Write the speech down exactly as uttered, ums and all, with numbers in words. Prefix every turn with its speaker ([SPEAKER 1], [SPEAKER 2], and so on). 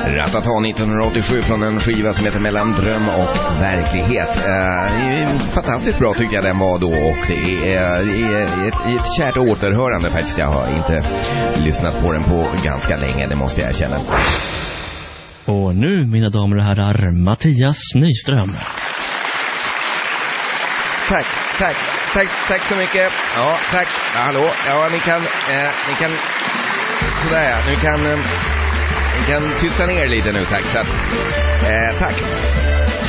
[SPEAKER 1] Ratata nittonhundraåttiosju från en skiva som heter Mellan dröm och verklighet. Eh, fantastiskt bra tycker jag den var då, och det är, det är ett, ett kärt återhörande faktiskt. Jag har inte lyssnat på den på ganska länge, det måste jag erkänna.
[SPEAKER 2] Och nu, mina damer och herrar, Mattias Nyström.
[SPEAKER 1] Tack, tack, tack, tack så mycket. Ja, tack. Ja, hallå. Ja, ni kan, eh, ni kan, sådär ja, ni kan, eh, ni kan tysta ner lite nu, tack. Så att, eh, tack.